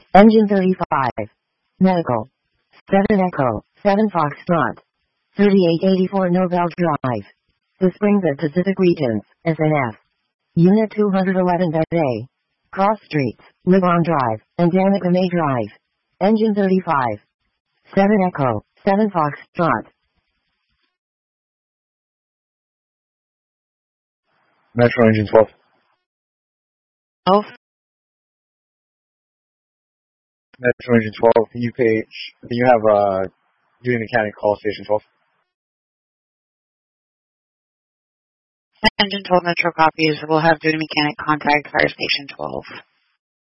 Engine 35. Medical. 7 Echo, 7 Foxtrot. 3884 Nobel Drive. The Springs at Pacific Regions, SNF. Unit 211 A. Cross Streets, Libon Drive, and Danica May Drive. Engine 35. 7 Echo, 7 Foxtrot. Metro Engine 12. 12. Metro Engine 12, you have duty mechanic call station 12. Engine 12 Metro copies will have duty mechanic contact fire station 12.